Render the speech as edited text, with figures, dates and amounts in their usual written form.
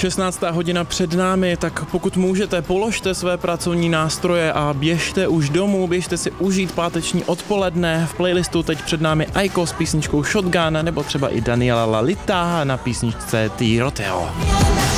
16. hodina před námi, tak pokud můžete, položte své pracovní nástroje a běžte už domů, běžte si užít páteční odpoledne. V playlistu teď před námi Aiko s písničkou Shotgun, nebo třeba i Daniela Lalita na písničce Tiroteo.